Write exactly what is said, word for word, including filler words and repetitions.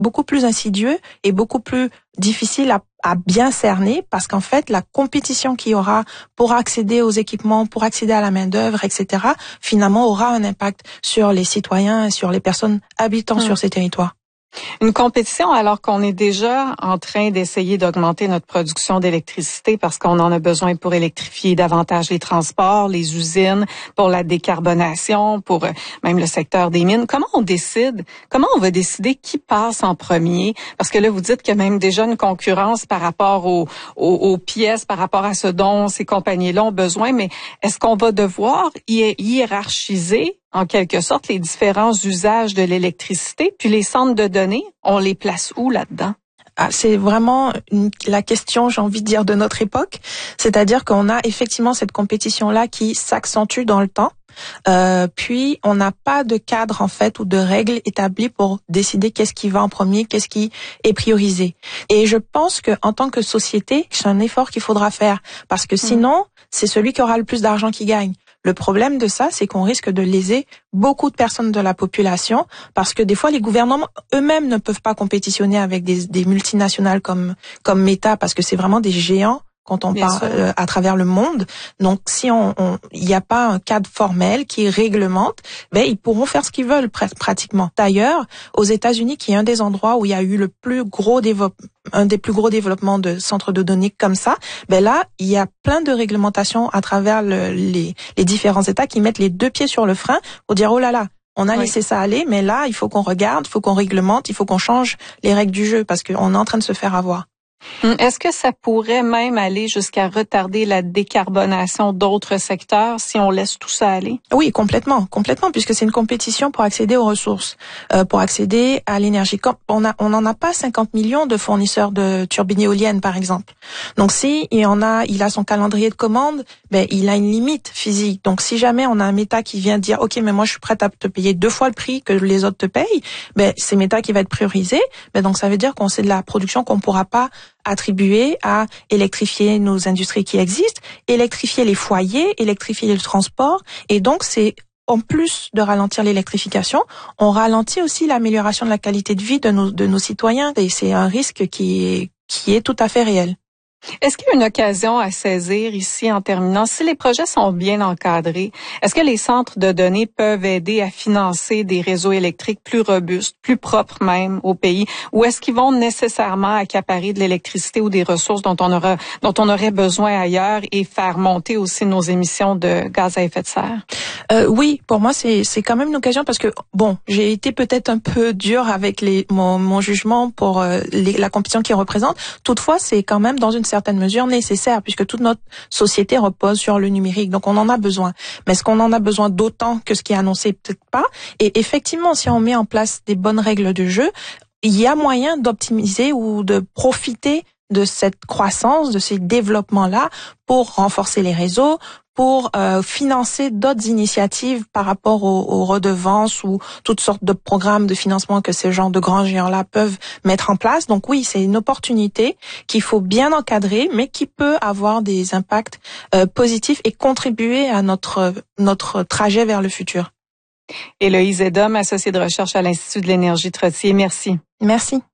beaucoup plus insidieux et beaucoup plus difficile à, à bien cerner parce qu'en fait, la compétition qu'il y aura pour accéder aux équipements, pour accéder à la main-d'œuvre, et cetera, finalement aura un impact sur les citoyens et sur les personnes habitant mmh. sur ces territoires. Une compétition alors qu'on est déjà en train d'essayer d'augmenter notre production d'électricité parce qu'on en a besoin pour électrifier davantage les transports, les usines, pour la décarbonation, pour même le secteur des mines. Comment on décide? Comment on va décider qui passe en premier? Parce que là, vous dites qu'il y a même déjà une concurrence par rapport aux, aux, aux pièces, par rapport à ce dont ces compagnies-là ont besoin, mais est-ce qu'on va devoir hi- hiérarchiser en quelque sorte, les différents usages de l'électricité, puis les centres de données, on les place où là-dedans? Ah, c'est vraiment une, la question, j'ai envie de dire, de notre époque. C'est-à-dire qu'on a effectivement cette compétition-là qui s'accentue dans le temps. Euh, puis, on n'a pas de cadre, en fait, ou de règles établies pour décider qu'est-ce qui va en premier, qu'est-ce qui est priorisé. Et je pense que, en tant que société, c'est un effort qu'il faudra faire. Parce que sinon, mmh. c'est celui qui aura le plus d'argent qui gagne. Le problème de ça, c'est qu'on risque de léser beaucoup de personnes de la population parce que des fois, les gouvernements eux-mêmes ne peuvent pas compétitionner avec des, des multinationales comme, comme Meta parce que c'est vraiment des géants quand on parle euh, à travers le monde. Donc, si on, on, il n'y a pas un cadre formel qui réglemente, ben ils pourront faire ce qu'ils veulent pr- pratiquement. D'ailleurs, aux États-Unis, qui est un des endroits où il y a eu le plus gros développement, un des plus gros développements de centres de données comme ça, ben là, il y a plein de réglementations à travers le, les, les différents États qui mettent les deux pieds sur le frein pour dire oh là là. On a oui. laissé ça aller, mais là, il faut qu'on regarde, il faut qu'on réglemente, il faut qu'on change les règles du jeu parce qu'on est en train de se faire avoir. Est-ce que ça pourrait même aller jusqu'à retarder la décarbonation d'autres secteurs si on laisse tout ça aller? Oui, complètement, complètement, puisque c'est une compétition pour accéder aux ressources, euh, pour accéder à l'énergie. On a, on n'en a pas cinquante millions de fournisseurs de turbines éoliennes, par exemple. Donc, si il en a, il a son calendrier de commande, ben il a une limite physique. Donc, si jamais on a un Meta qui vient dire, ok, mais moi je suis prête à te payer deux fois le prix que les autres te payent, ben c'est Meta qui va être priorisé. Ben donc ça veut dire qu'on c'est de la production qu'on pourra pas attribuer à électrifier nos industries qui existent, électrifier les foyers, électrifier le transport. Et donc, c'est en plus de ralentir l'électrification, on ralentit aussi l'amélioration de la qualité de vie de nos, de nos citoyens. Et c'est un risque qui est, qui est tout à fait réel. Est-ce qu'il y a une occasion à saisir ici en terminant? Si les projets sont bien encadrés, est-ce que les centres de données peuvent aider à financer des réseaux électriques plus robustes, plus propres même au pays? Ou est-ce qu'ils vont nécessairement accaparer de l'électricité ou des ressources dont on aura, dont on aurait besoin ailleurs et faire monter aussi nos émissions de gaz à effet de serre? Euh, oui, pour moi, c'est, c'est quand même une occasion parce que, bon, j'ai été peut-être un peu dure avec les, mon, mon jugement pour euh, les, la compétition qu'ils représentent. Toutefois, c'est quand même dans une certaine mesure nécessaire puisque toute notre société repose sur le numérique. Donc, on en a besoin. Mais est-ce qu'on en a besoin d'autant que ce qui est annoncé? Peut-être pas. Et effectivement, si on met en place des bonnes règles de jeu, il y a moyen d'optimiser ou de profiter de cette croissance, de ces développements-là pour renforcer les réseaux, pour euh, financer d'autres initiatives par rapport aux, aux redevances ou toutes sortes de programmes de financement que ces genres de grands géants-là peuvent mettre en place. Donc oui, c'est une opportunité qu'il faut bien encadrer, mais qui peut avoir des impacts euh, positifs et contribuer à notre notre trajet vers le futur. Héloïse Edom, associée de recherche à l'Institut de l'énergie Trottier, merci. Merci.